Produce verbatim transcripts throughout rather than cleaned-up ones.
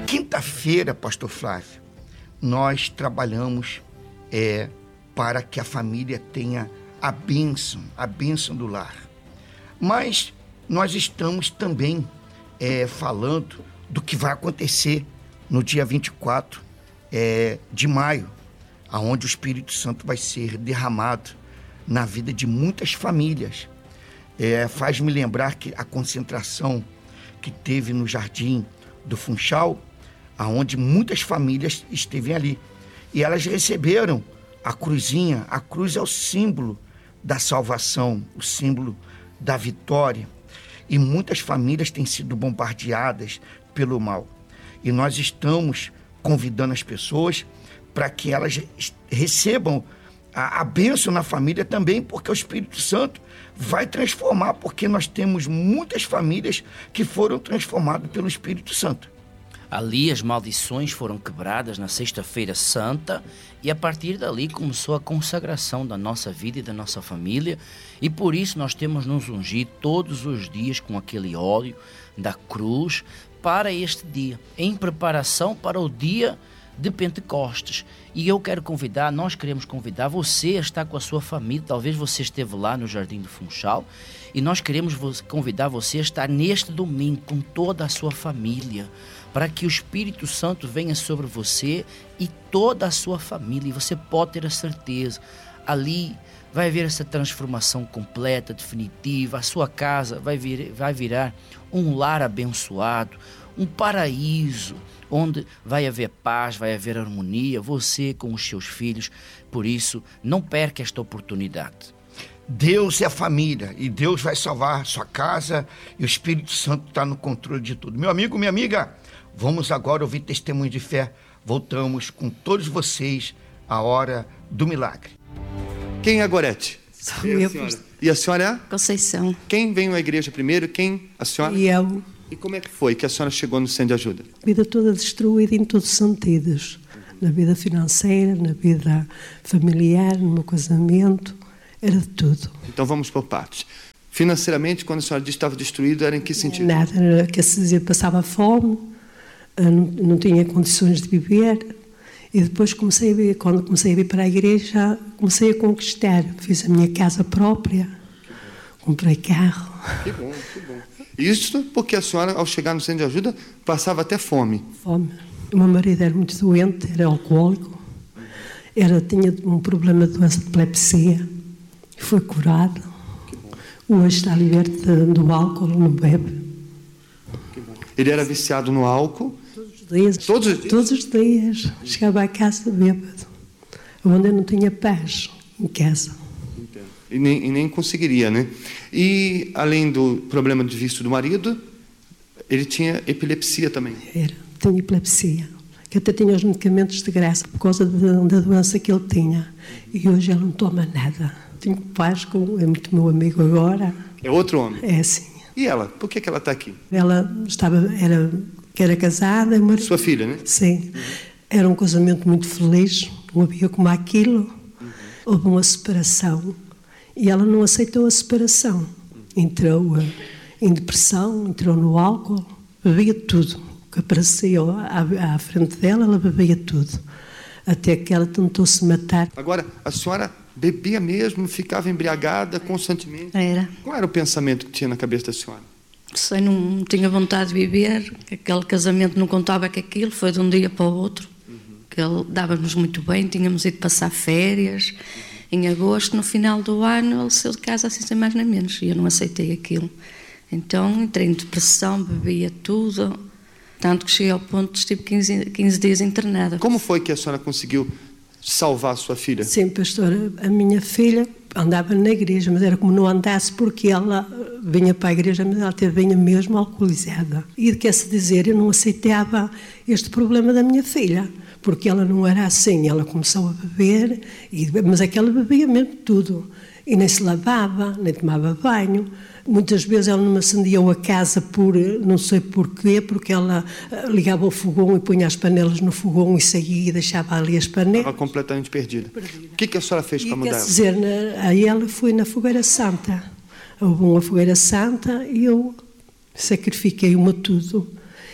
quinta-feira, pastor Flávio, nós trabalhamos é, para que a família tenha a bênção, a bênção do lar. Mas nós estamos também é, falando do que vai acontecer no dia vinte e quatro é, de maio, onde o Espírito Santo vai ser derramado na vida de muitas famílias. É, faz-me lembrar que a concentração que teve no Jardim do Funchal, onde muitas famílias esteve ali. E elas receberam a cruzinha. A cruz é o símbolo da salvação, o símbolo da vitória. E muitas famílias têm sido bombardeadas pelo mal. E nós estamos convidando as pessoas para que elas recebam a, a bênção na família também, porque o Espírito Santo vai transformar, porque nós temos muitas famílias que foram transformadas pelo Espírito Santo. Ali as maldições foram quebradas na Sexta-feira Santa e a partir dali começou a consagração da nossa vida e da nossa família, e por isso nós temos nos ungido todos os dias com aquele óleo da cruz para este dia, em preparação para o dia de Pentecostes. E eu quero convidar, nós queremos convidar você a estar com a sua família. Talvez você esteve lá no Jardim do Funchal, e nós queremos convidar você a estar neste domingo com toda a sua família, para que o Espírito Santo venha sobre você e toda a sua família. E você pode ter a certeza, ali vai haver essa transformação completa, definitiva. A sua casa vai, vir, vai virar um lar abençoado, um paraíso, onde vai haver paz, vai haver harmonia, você com os seus filhos. Por isso, não perca esta oportunidade. Deus é a família, e Deus vai salvar a sua casa, e o Espírito Santo está no controle de tudo. Meu amigo, minha amiga, vamos agora ouvir testemunho de fé. Voltamos com todos vocês à hora do milagre. Quem é a Gorete? Sou eu. E a senhora é? Conceição. Quem veio à igreja primeiro? Quem? A senhora? E eu. E como é que foi que a senhora chegou no Centro de Ajuda? Vida toda destruída em todos os sentidos. Na vida financeira, na vida familiar, no meu casamento, era de tudo. Então vamos por partes. Financeiramente, quando a senhora disse que estava destruído, era em que sentido? Nada, era que se dizia, passava fome, não, não tinha condições de viver. E depois comecei a vir, quando comecei a vir para a igreja, comecei a conquistar. Fiz a minha casa própria, comprei carro. Que bom, que bom. Isso porque a senhora, ao chegar no Centro de Ajuda, passava até fome. Fome. O meu marido era muito doente, era alcoólico, era, tinha um problema de doença de epilepsia, foi curado. Hoje está liberto do álcool, não bebe. Ele era viciado no álcool? Todos os dias. Todos os dias? Todos os dias. Chegava à casa bêbado, onde eu não tinha paz em casa. E nem, e nem conseguiria, né? E, além do problema de vício do marido, ele tinha epilepsia também. Era, tinha epilepsia, que até tinha os medicamentos de graça por causa da, da doença que ele tinha. E hoje ele não toma nada. Tenho paz com, é muito meu amigo agora. É outro homem? É, sim. E ela? Por que, que ela está aqui? Ela estava, era, que era casada. Marido, sua filha, né? Sim. Uhum. Era um casamento muito feliz, não havia como aquilo. Uhum. Houve uma separação. E ela não aceitou a separação. Entrou uh, em depressão, entrou no álcool, bebia tudo. O que aparecia à, à frente dela, ela bebia tudo. Até que ela tentou se matar. Agora, a senhora bebia mesmo, ficava embriagada constantemente? Era. Qual era o pensamento que tinha na cabeça da senhora? Sei, não tinha vontade de viver, aquele casamento não contava com aquilo, foi de um dia para o outro. Uhum. Que ele dava-nos muito bem, tínhamos ido passar férias. Uhum. Em agosto, no final do ano, ele saiu de casa assim sem mais nem menos, e eu não aceitei aquilo. Então entrei em depressão, bebia tudo, tanto que cheguei ao ponto de estive quinze, quinze dias internada. Como foi que a senhora conseguiu salvar a sua filha? Sim, pastora, a minha filha andava na igreja, mas era como não andasse, porque ela vinha para a igreja, mas ela até vinha mesmo alcoolizada. E quer-se dizer, eu não aceitava este problema da minha filha, porque ela não era assim. Ela começou a beber, e, mas é que ela bebia mesmo tudo, e nem se lavava, nem tomava banho. Muitas vezes ela não me acendia a casa por, não sei porquê, porque ela ligava o fogão e punha as panelas no fogão e saía e deixava ali as panelas. Estava completamente perdida. perdida. O que, que a senhora fez e para mudar ela? Dizer, aí ela foi na fogueira santa. Houve uma fogueira santa e eu sacrifiquei-uma tudo.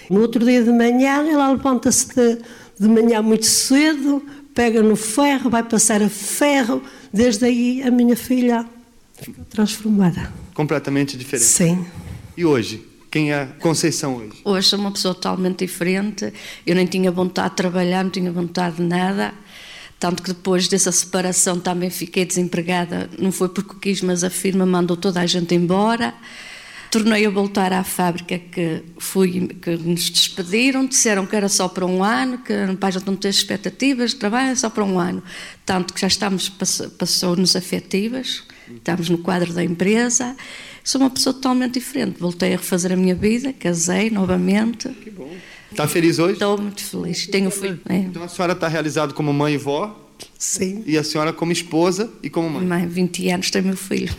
No outro dia de manhã, ela levanta-se de, de manhã muito cedo, pega no ferro, vai passar a ferro. Desde aí a minha filha ficou transformada. Completamente diferente. Sim. E hoje? Quem é a Conceição hoje? Hoje sou uma pessoa totalmente diferente. Eu nem tinha vontade de trabalhar, não tinha vontade de nada. Tanto que depois dessa separação também fiquei desempregada. Não foi porque quis, mas a firma mandou toda a gente embora. Tornei a voltar à fábrica que, fui, que nos despediram. Disseram que era só para um ano, que para a gente não ter expectativas de trabalho, é só para um ano. Tanto que já estamos, passou-nos afetivas, estamos no quadro da empresa. Sou uma pessoa totalmente diferente. Voltei a refazer a minha vida, casei novamente. Que bom. Está feliz hoje? Estou muito feliz. Tenho filho. É. Então a senhora está realizada como mãe e vó? Sim. E a senhora como esposa e como mãe? Mãe, vinte anos, tenho meu filho.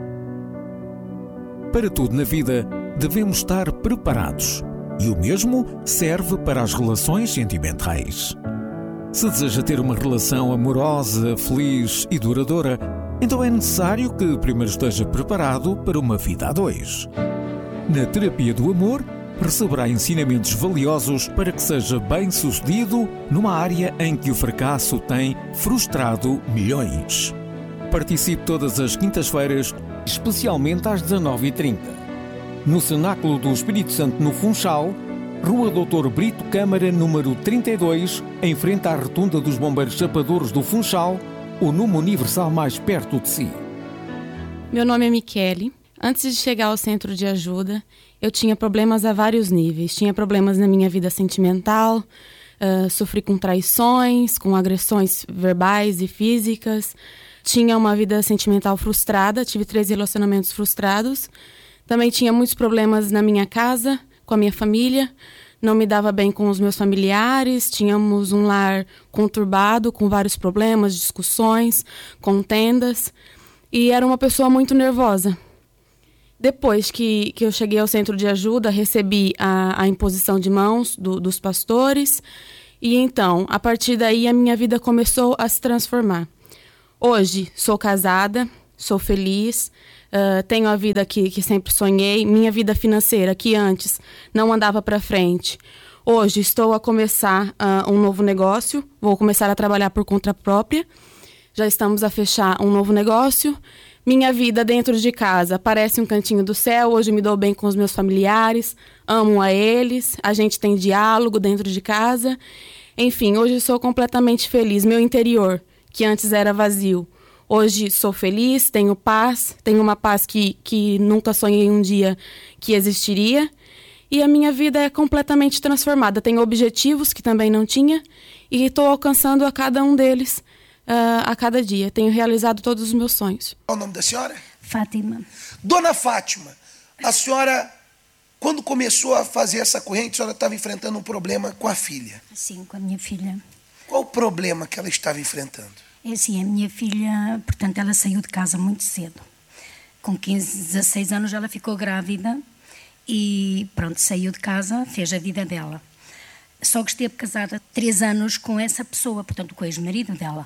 Para tudo na vida, devemos estar preparados. E o mesmo serve para as relações sentimentais. Se deseja ter uma relação amorosa, feliz e duradoura, então é necessário que primeiro esteja preparado para uma vida a dois. Na terapia do amor, receberá ensinamentos valiosos para que seja bem-sucedido numa área em que o fracasso tem frustrado milhões. Participe todas as quintas-feiras, especialmente às dezanove e trinta. No Cenáculo do Espírito Santo, no Funchal, Rua doutor Brito Câmara, número trinta e dois, em frente à Rotunda dos Bombeiros Chapadores do Funchal, o Numa Universal mais perto de si. Meu nome é Michele. Antes de chegar ao centro de ajuda, eu tinha problemas a vários níveis. Tinha problemas na minha vida sentimental, uh, sofri com traições, com agressões verbais e físicas. Tinha uma vida sentimental frustrada, tive três relacionamentos frustrados. Também tinha muitos problemas na minha casa, com a minha família. Não me dava bem com os meus familiares, tínhamos um lar conturbado, com vários problemas, discussões, contendas, e era uma pessoa muito nervosa. Depois que, que eu cheguei ao centro de ajuda, recebi a, a imposição de mãos do, dos pastores, e então, a partir daí, a minha vida começou a se transformar. Hoje, sou casada, sou feliz, Uh, tenho a vida que, que sempre sonhei, minha vida financeira, que antes não andava para frente. Hoje estou a começar uh, um novo negócio, vou começar a trabalhar por conta própria. Já estamos a fechar um novo negócio. Minha vida dentro de casa parece um cantinho do céu, hoje me dou bem com os meus familiares, amo a eles, a gente tem diálogo dentro de casa. Enfim, hoje sou completamente feliz. Meu interior, que antes era vazio, hoje sou feliz, tenho paz, tenho uma paz que, que nunca sonhei um dia que existiria. E a minha vida é completamente transformada. Tenho objetivos que também não tinha e estou alcançando a cada um deles uh, a cada dia. Tenho realizado todos os meus sonhos. Qual o nome da senhora? Fátima. Dona Fátima, a senhora, quando começou a fazer essa corrente, a senhora estava enfrentando um problema com a filha. Sim, com a minha filha. Qual o problema que ela estava enfrentando? É assim, a minha filha, portanto, ela saiu de casa muito cedo. Com quinze, dezasseis anos ela ficou grávida e pronto, saiu de casa, fez a vida dela. Só que esteve casada três anos com essa pessoa, portanto, com o ex-marido dela.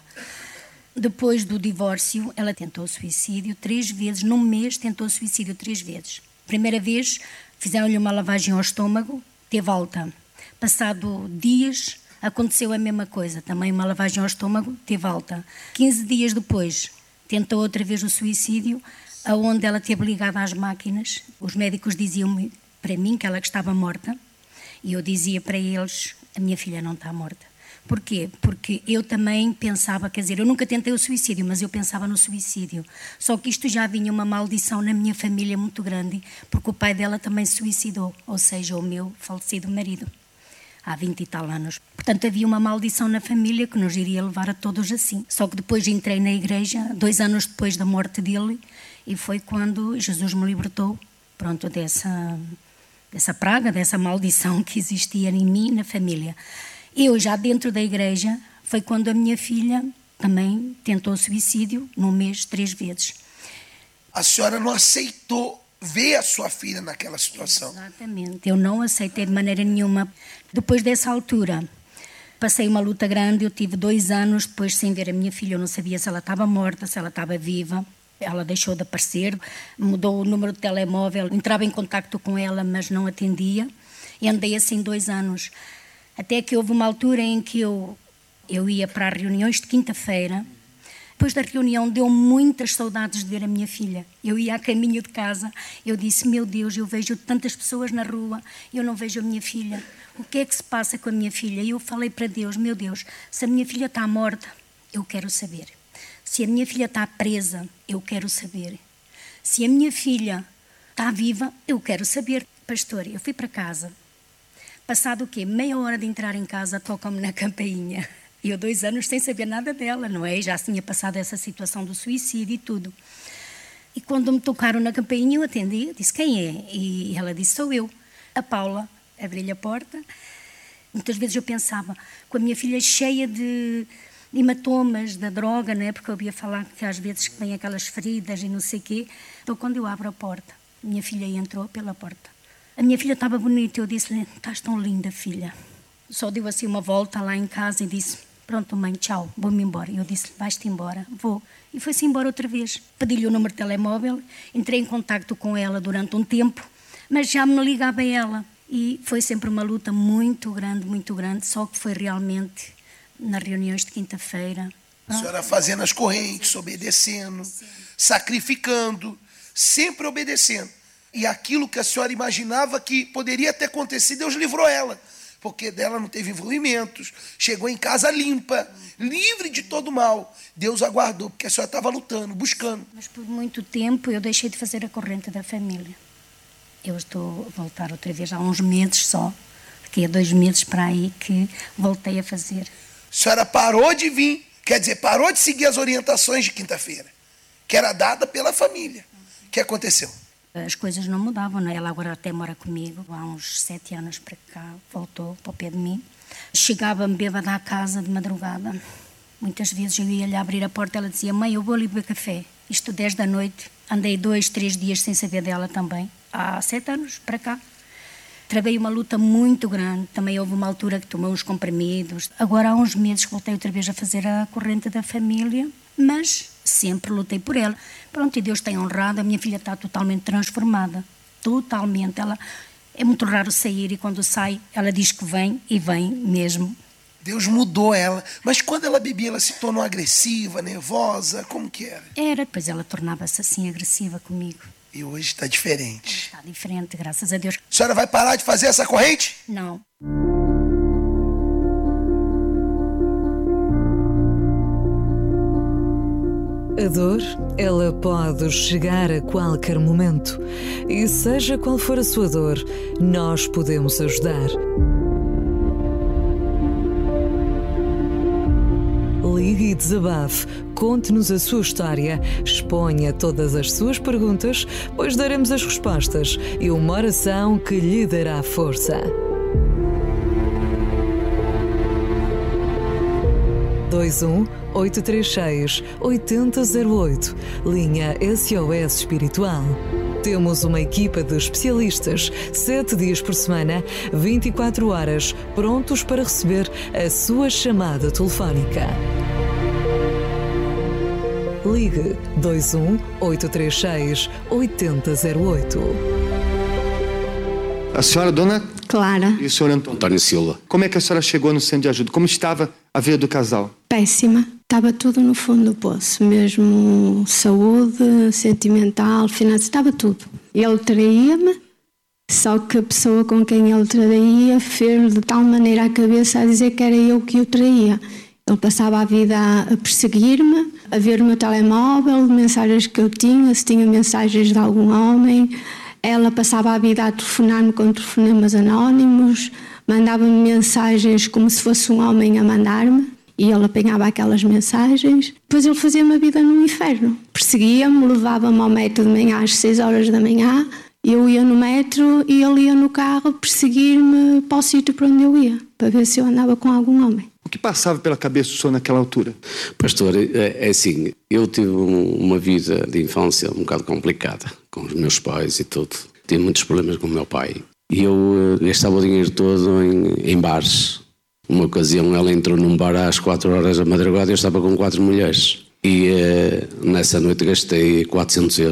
Depois do divórcio, ela tentou suicídio três vezes, num mês tentou suicídio três vezes. Primeira vez, fizeram-lhe uma lavagem ao estômago, teve alta. Passado dias, aconteceu a mesma coisa, também uma lavagem ao estômago, teve alta. quinze dias depois, tentou outra vez o suicídio, aonde ela teve ligada às máquinas. Os médicos diziam para mim que ela estava morta, e eu dizia para eles, a minha filha não está morta. Porquê? Porque eu também pensava, quer dizer, eu nunca tentei o suicídio, mas eu pensava no suicídio. Só que isto já vinha uma maldição na minha família muito grande, porque o pai dela também se suicidou, ou seja, o meu falecido marido. Há vinte e tal anos. Portanto, havia uma maldição na família que nos iria levar a todos assim. Só que depois entrei na igreja, dois anos depois da morte dele, e foi quando Jesus me libertou, pronto, dessa, dessa praga, dessa maldição que existia em mim e na família. Eu, já dentro da igreja, foi quando a minha filha também tentou suicídio, num mês, três vezes. A senhora não aceitou ver a sua filha naquela situação? Exatamente, eu não aceitei de maneira nenhuma. Depois dessa altura, passei uma luta grande, eu tive dois anos depois sem ver a minha filha, eu não sabia se ela estava morta, se ela estava viva. Ela deixou de aparecer, mudou o número de telemóvel, entrava em contacto com ela, mas não atendia. E andei assim dois anos. Até que houve uma altura em que eu, eu ia para as reuniões de quinta-feira. Depois da reunião deu muitas saudades de ver a minha filha. Eu ia a caminho de casa, eu disse, meu Deus, eu vejo tantas pessoas na rua, eu não vejo a minha filha. O que é que se passa com a minha filha? E eu falei para Deus, meu Deus, se a minha filha está morta, eu quero saber. Se a minha filha está presa, eu quero saber. Se a minha filha está viva, eu quero saber. Pastor, eu fui para casa. Passado o quê? Meia hora de entrar em casa, tocam-me na campainha. E eu dois anos sem saber nada dela, não é? Já tinha passado essa situação do suicídio e tudo. E quando me tocaram na campainha, eu atendi, eu disse, quem é? E ela disse, sou eu. A Paula. Abri-lhe a porta. Muitas vezes eu pensava, com a minha filha cheia de hematomas da droga, não é? Porque eu ouvia falar que às vezes vem aquelas feridas e não sei o quê. Então, quando eu abro a porta, minha filha entrou pela porta. A minha filha estava bonita, eu disse-lhe, estás tão linda, filha. Só deu assim uma volta lá em casa e disse, pronto, mãe, tchau, vou-me embora. E eu disse, vais-te embora? Vou. E foi-se embora outra vez. Pedi-lhe o número de telemóvel, entrei em contacto com ela durante um tempo, mas já me ligava ela. E foi sempre uma luta muito grande, muito grande, só que foi realmente nas reuniões de quinta-feira. A senhora fazendo as correntes, obedecendo, sacrificando, sempre obedecendo. E aquilo que a senhora imaginava que poderia ter acontecido, Deus livrou ela. Porque dela não teve envolvimentos, chegou em casa limpa, livre de todo mal. Deus aguardou, porque a senhora estava lutando, buscando. Mas por muito tempo eu deixei de fazer a corrente da família. Eu estou a voltar outra vez há uns meses só, porque há dois meses para aí que voltei a fazer. A senhora parou de vir, quer dizer, parou de seguir as orientações de quinta-feira, que era dada pela família. O que aconteceu? As coisas não mudavam, não é? Ela agora até mora comigo, há uns sete anos para cá, voltou para o pé de mim. Chegava-me bêbada à casa de madrugada. Muitas vezes eu ia-lhe abrir a porta, ela dizia, mãe, eu vou ali beber café. Isto dez da noite, andei dois, três dias sem saber dela também. Há sete anos para cá. Travei uma luta muito grande. Também houve uma altura que tomei uns comprimidos. Agora há uns meses que voltei outra vez a fazer a corrente da família, mas sempre lutei por ela. Pronto, e Deus tem honrado. A minha filha está totalmente transformada. Totalmente. Ela é muito raro sair e quando sai, ela diz que vem e vem mesmo. Deus mudou ela. Mas quando ela bebia, ela se tornou agressiva, nervosa? Como que era? Era. Depois ela tornava-se assim agressiva comigo. E hoje está diferente. Está diferente, graças a Deus. A senhora vai parar de fazer essa corrente? Não. A dor, ela pode chegar a qualquer momento. E seja qual for a sua dor, nós podemos ajudar. Ligue e desabafe, conte-nos a sua história, exponha todas as suas perguntas, pois daremos as respostas e uma oração que lhe dará força. dois um oito três seis oito zero zero oito, linha S O S Espiritual. Temos uma equipa de especialistas, sete dias por semana, vinte e quatro horas, prontos para receber a sua chamada telefónica. Ligue dois um oito três seis oito zero oito. A senhora, dona Clara. E o senhor Antônio? Antônio Silva. Como é que a senhora chegou no centro de ajuda? Como estava a vida do casal? Péssima. Estava tudo no fundo do poço. Mesmo saúde, sentimental, finanças, estava tudo. Ele traía-me, só que a pessoa com quem ele traía fez de tal maneira a cabeça a dizer que era eu que o traía. Ele passava a vida a perseguir-me, a ver o meu telemóvel, mensagens que eu tinha, se tinha mensagens de algum homem. Ela passava a vida a telefonar-me com telefonemas anónimos, mandava-me mensagens como se fosse um homem a mandar-me, e ele apanhava aquelas mensagens. Depois ele fazia-me a vida no inferno. Perseguia-me, levava-me ao metro de manhã às seis horas da manhã, eu ia no metro e ele ia no carro perseguir-me para o sítio para onde eu ia, para ver se eu andava com algum homem. O que passava pela cabeça do senhor naquela altura? Pastor, é, é assim, eu tive um, uma vida de infância um bocado complicada, com os meus pais e tudo. Tive muitos problemas com o meu pai. E eu uh, gastava o dinheiro todo em, em bares. Uma ocasião ela entrou num bar às quatro horas da madrugada e eu estava com quatro mulheres. E uh, nessa noite gastei quatrocentos euros.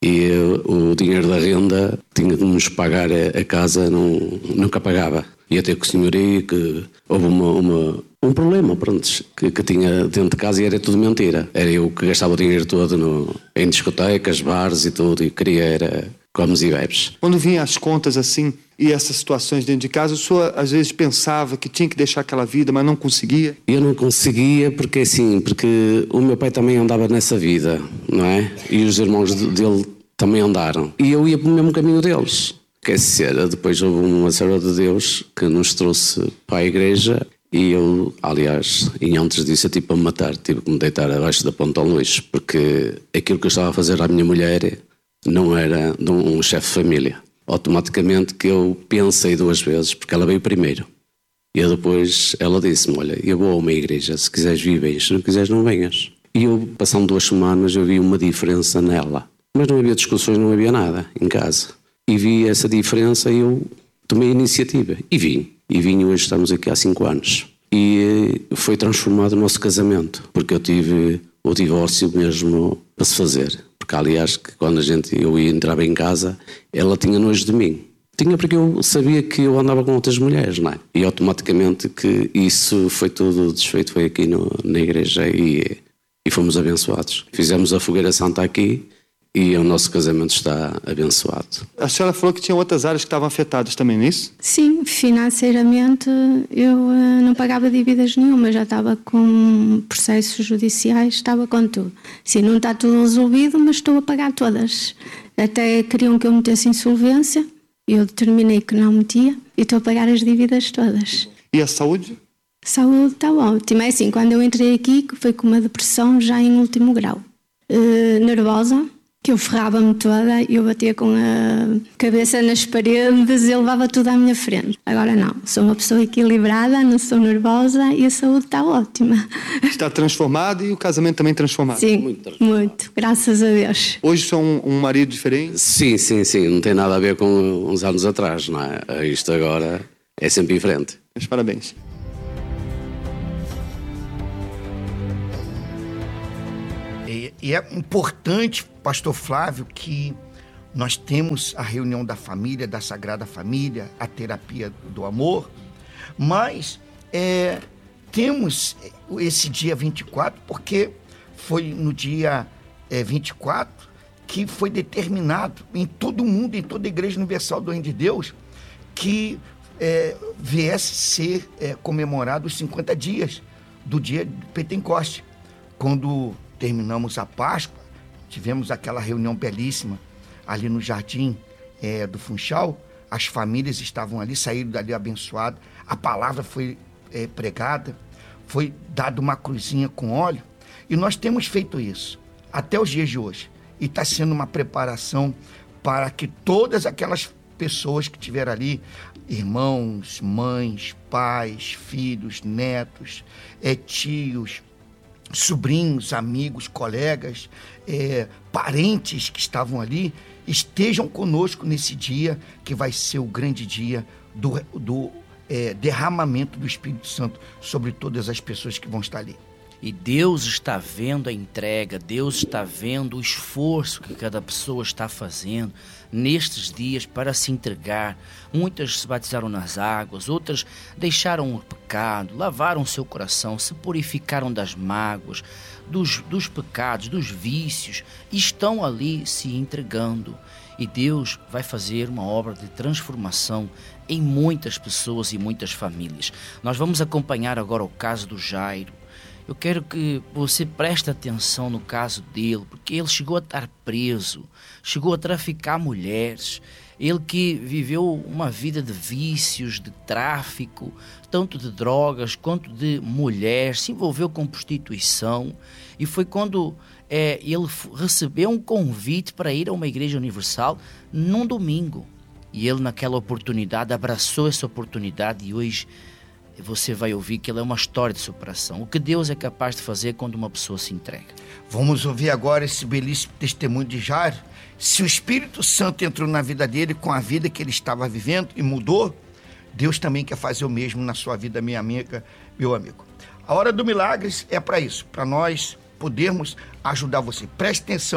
E o dinheiro da renda tinha de nos pagar a casa, não, nunca pagava. E até que o senhorio, que houve uma, uma, um problema, pronto, que, que tinha dentro de casa e era tudo mentira. Era eu que gastava o dinheiro todo no, em discotecas, bares e tudo, e queria era comes e bebes. Quando vinham as contas assim, e essas situações dentro de casa, o senhor às vezes pensava que tinha que deixar aquela vida, mas não conseguia? Eu não conseguia porque assim, porque o meu pai também andava nessa vida, não é? E os irmãos dele também andaram. E eu ia pelo mesmo caminho deles. Quer dizer, depois houve uma serva de Deus que nos trouxe para a igreja e eu, aliás, e antes disso eu tive para me matar, tive que me deitar abaixo da ponta ao lixo, porque aquilo que eu estava a fazer à minha mulher não era de um chefe de família. Automaticamente que eu pensei duas vezes, porque ela veio primeiro. E eu depois ela disse-me, olha, eu vou a uma igreja, se quiseres vir, vens, se não quiseres não venhas. E eu, passando duas semanas, eu vi uma diferença nela. Mas não havia discussões, não havia nada em casa. E vi essa diferença e eu tomei a iniciativa. E vim. E vim hoje estamos aqui há cinco anos. E foi transformado o nosso casamento, porque eu tive o divórcio mesmo para se fazer. Porque, aliás, que quando a gente, eu ia entrar em casa, ela tinha nojo de mim. Tinha porque eu sabia que eu andava com outras mulheres, não é? E automaticamente que isso foi tudo desfeito, foi aqui no, na igreja e, e fomos abençoados. Fizemos a fogueira santa aqui e o nosso casamento está abençoado. A senhora falou que tinha outras áreas que estavam afetadas também, não é isso? Sim, financeiramente eu uh, não pagava dívidas nenhuma, já estava com processos judiciais, estava com tudo. Sim, não está tudo resolvido, mas estou a pagar todas. Até queriam que eu metesse insolvência, eu determinei que não metia e estou a pagar as dívidas todas. E a saúde? Saúde está ótima. É assim, quando eu entrei aqui, que foi com uma depressão já em último grau. Uh, nervosa, que eu ferrava-me toda, eu batia com a cabeça nas paredes, eu levava tudo à minha frente. Agora não, sou uma pessoa equilibrada, não sou nervosa e a saúde está ótima. Está transformado e o casamento também transformado? Sim, muito, muito graças a Deus. Hoje são um, um marido diferente? Sim, sim, sim, não tem nada a ver com uns anos atrás, não é? Isto agora é sempre diferente. Mas parabéns. E é importante, pastor Flávio, que nós temos a reunião da família, da Sagrada Família, a terapia do amor, mas é, temos esse dia vinte e quatro, porque foi no dia é, vinte e quatro que foi determinado em todo o mundo, em toda a Igreja Universal do Reino de Deus, que é, viesse ser é, comemorado os cinquenta dias do dia de Pentecoste, quando terminamos a Páscoa, tivemos aquela reunião belíssima ali no jardim é, do Funchal, as famílias estavam ali, saíram dali abençoadas, a palavra foi é, pregada, foi dada uma cruzinha com óleo, e nós temos feito isso até os dias de hoje, e está sendo uma preparação para que todas aquelas pessoas que estiveram ali, irmãos, mães, pais, filhos, netos, é, tios, sobrinhos, amigos, colegas, é, parentes que estavam ali, estejam conosco nesse dia, que vai ser o grande dia do, do é, derramamento do Espírito Santo sobre todas as pessoas que vão estar ali. E Deus está vendo a entrega, Deus está vendo o esforço que cada pessoa está fazendo nestes dias para se entregar. Muitas se batizaram nas águas, outras deixaram o pecado, lavaram seu coração, se purificaram das mágoas, dos, dos pecados, dos vícios, e estão ali se entregando. E Deus vai fazer uma obra de transformação em muitas pessoas e muitas famílias. Nós vamos acompanhar agora o caso do Jairo. Eu quero que você preste atenção no caso dele, porque ele chegou a estar preso, chegou a traficar mulheres. Ele que viveu uma vida de vícios, de tráfico, tanto de drogas quanto de mulheres, se envolveu com prostituição. E foi quando é, ele recebeu um convite para ir a uma igreja universal num domingo. E ele, naquela oportunidade, abraçou essa oportunidade e hoje você vai ouvir que ela é uma história de superação. O que Deus é capaz de fazer quando uma pessoa se entrega. Vamos ouvir agora esse belíssimo testemunho de Jairo. Se o Espírito Santo entrou na vida dele com a vida que ele estava vivendo e mudou, Deus também quer fazer o mesmo na sua vida, minha amiga, meu amigo. A Hora do Milagres é para isso, para nós podermos ajudar você. Preste atenção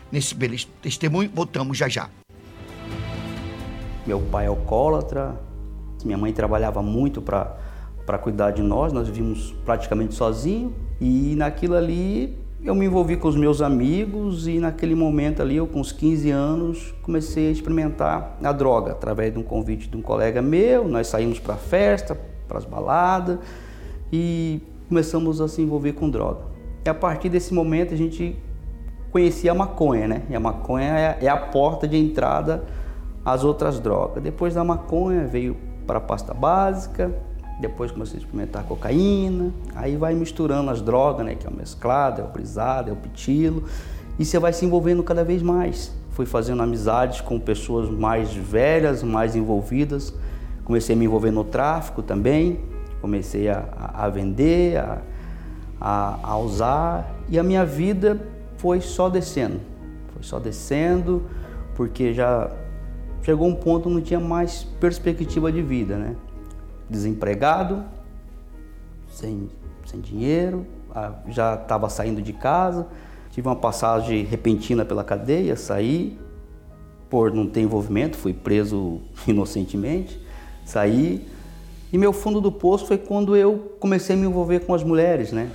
nesse beleza testemunho. Voltamos já já. Meu pai é alcoólatra, minha mãe trabalhava muito para para cuidar de nós, nós vivíamos praticamente sozinhos, e naquilo ali eu me envolvi com os meus amigos, e naquele momento ali, eu com uns quinze anos, comecei a experimentar a droga, através de um convite de um colega meu. Nós saímos para festa, para as baladas, e começamos a se envolver com droga. E a partir desse momento a gente conhecia a maconha, né? E a maconha é, é a porta de entrada às outras drogas. Depois da maconha veio para a pasta básica, depois comecei a experimentar a cocaína, aí vai misturando as drogas, né? Que é o mesclado, é o brisado, é o pitilo, e você vai se envolvendo cada vez mais. Fui fazendo amizades com pessoas mais velhas, mais envolvidas, comecei a me envolver no tráfico também, comecei a, a vender, a, a, a usar, e a minha vida foi só descendo, foi só descendo, porque já chegou um ponto que não tinha mais perspectiva de vida, né? Desempregado, sem, sem dinheiro, já estava saindo de casa, tive uma passagem repentina pela cadeia, saí por não ter envolvimento, fui preso inocentemente, saí, e meu fundo do poço foi quando eu comecei a me envolver com as mulheres, né?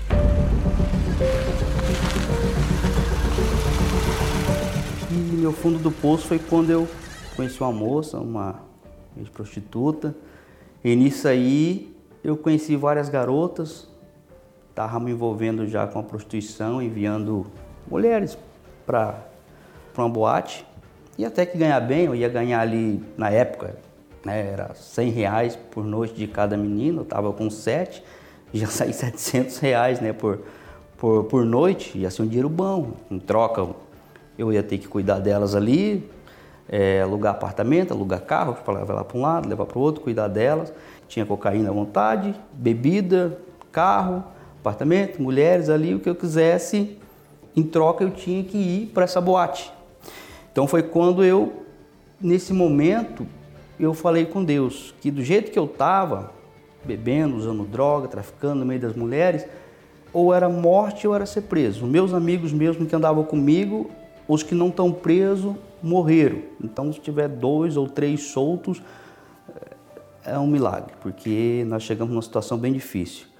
E meu fundo do poço foi quando eu conheci uma moça, uma ex-prostituta. E nisso aí eu conheci várias garotas, estava me envolvendo já com a prostituição, enviando mulheres para uma boate. E até que ganhar bem, eu ia ganhar ali na época, né, era cem reais por noite de cada menino, eu estava com sete, já saí setecentos reais, né, por, por, por noite, ia ser um dinheiro bom. Em troca eu ia ter que cuidar delas ali, É, alugar apartamento, alugar carro para levar lá para um lado, levar para o outro, cuidar delas. Tinha cocaína à vontade, bebida, carro, apartamento, mulheres ali, o que eu quisesse. Em troca eu tinha que ir para essa boate. Então foi quando eu, nesse momento, eu falei com Deus que do jeito que eu estava, bebendo, usando droga, traficando no meio das mulheres, ou era morte ou era ser preso. Os meus amigos mesmo que andavam comigo, os que não estão presos, morreram. Então, se tiver dois ou três soltos, é um milagre, porque nós chegamos numa situação bem difícil.